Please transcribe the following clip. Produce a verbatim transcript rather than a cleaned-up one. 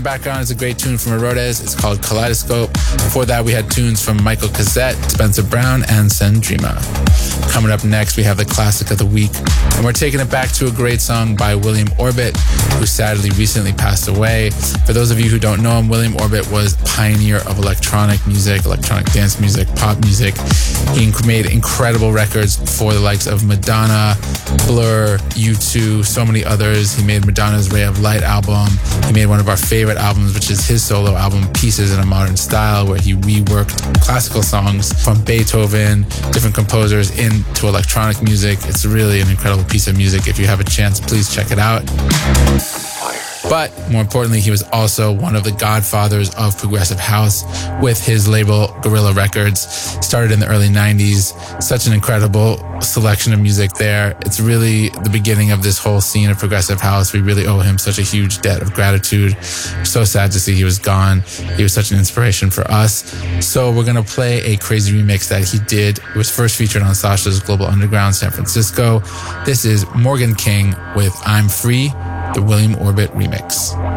background is a great tune from Erodes. It's called Kaleidoscope. Before that, we had tunes from Michael Cassette, Spencer Brown, and Sendrima. Coming up next, we have the classic of the week, and we're taking it back to a great song by William Orbit, who sadly recently passed away. For those of you who don't know him, William Orbit was a pioneer of electronic music, electronic dance music, pop music. He made incredible records for the likes of Madonna, Blur, U two, so many others. He made Madonna's Ray of Light album. He made one of our favorite albums, which is his solo album, Pieces in a Modern Style, where he reworked classical songs from Beethoven, different composers, into electronic music. It's really an incredible piece of music. If you have a chance, please check it out. But more importantly, he was also one of the godfathers of progressive house with his label Guerrilla Records. Started in the early nineties. Such an incredible selection of music there. It's really the beginning of this whole scene of progressive house. We really owe him such a huge debt of gratitude. So sad to see he was gone. He was such an inspiration for us. So we're going to play a crazy remix that he did. It was first featured on Sasha's Global Underground San Francisco. This is Morgan King with I'm Free, the William Orbit remix.